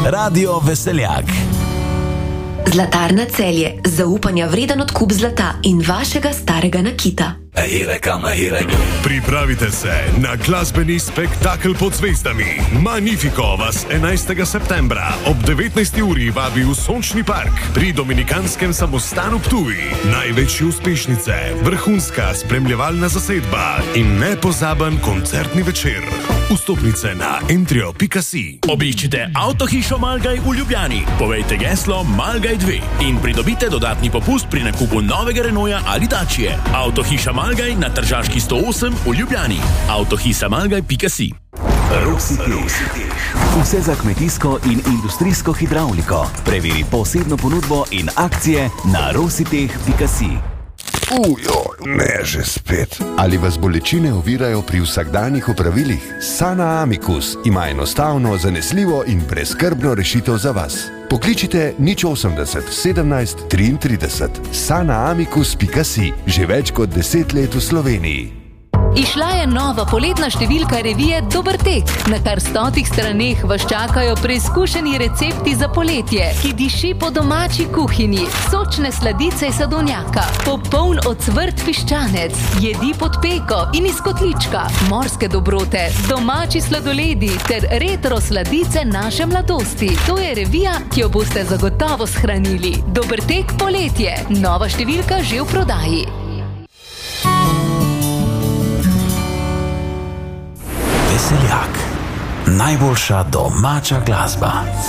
Radio Veseljak. Zlatarna Celje, zaupanja vreden odkup zlata in vašega starega nakita. Pripravite se na glasbeni spektakel pod zvezdami. Magnifico vas 11. septembra ob 19. uri vabi v Sončni park pri Dominikanskem samostanu Ptuj. Največje uspešnice, vrhunska spremljevalna zasedba in nepozaben koncertni večer. Vstopnice na entrio.si. Obiščite Avtohišo Malgaj v Ljubljani. Povejte geslo Malgaj 2 in pridobite dodatni popust pri nakupu novega Renaulta ali Dacie. Avtohiša Malgaj na Tržaški 108 v Ljubljani. Avtohisamalgaj.si. Rositeh. Vse za kmetijsko in industrijsko hidravliko. Preveri posebno ponudbo in akcije na rositeh.si. Ne že spet. Ali vas bolečine ovirajo pri vsakdanjih opravilih? Sana Amicus ima enostavno, zanesljivo in brezskrbno rešitev za vas. Pokličite 080 17 33. sanaamicus.si. Že več kot 10 let v Sloveniji. Išla je nova poletna številka revije Dober tek. Na kar 100 straneh vas čakajo preizkušeni recepti za poletje, ki diši po domači kuhinji, sočne sladice iz sadovnjaka, popoln ocvrt piščanec, jedi pod peko in iz kotlička, morske dobrote, domači sladoledi ter retro sladice naše mladosti. To je revija, ki jo boste zagotovo shranili. Dober tek poletje. Nova številka že v prodaji. Veseljak. Najboljša domača glasba.